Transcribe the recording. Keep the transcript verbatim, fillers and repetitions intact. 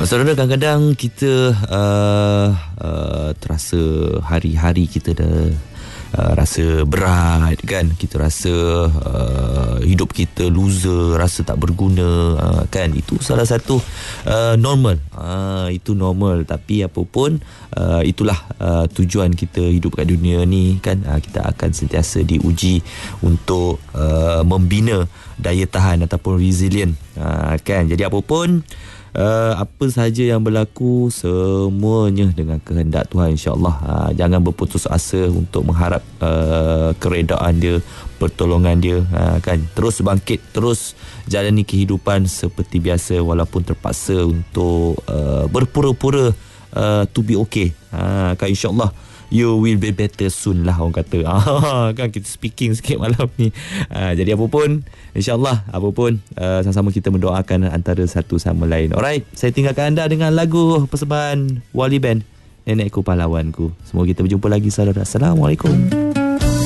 Saudara, kadang-kadang kita uh, uh, terasa hari-hari kita dah uh, rasa berat kan, kita rasa uh, hidup kita loser, rasa tak berguna uh, kan. Itu salah satu uh, normal, uh, itu normal. Tapi apa pun uh, itulah uh, tujuan kita hidup kat dunia ni kan. Uh, kita akan sentiasa diuji untuk uh, membina daya tahan ataupun resilient uh, kan. Jadi apa pun Uh, apa sahaja yang berlaku, semuanya dengan kehendak Tuhan, insyaAllah. uh, Jangan berputus asa untuk mengharap uh, keredaan dia, pertolongan dia, uh, kan. Terus bangkit, terus jalani kehidupan seperti biasa, walaupun terpaksa untuk uh, berpura-pura uh, to be okay, uh, kan. InsyaAllah you will be better soon lah, orang kata. Ah, kan kita speaking sikit malam ni. Ah, jadi apa pun, insyaAllah, apa pun, uh, sama-sama kita mendoakan antara satu sama lain. Alright, saya tinggalkan anda dengan lagu persembahan Wali Band, Nenekku Pahlawanku. Semoga kita berjumpa lagi, saudara. Assalamualaikum.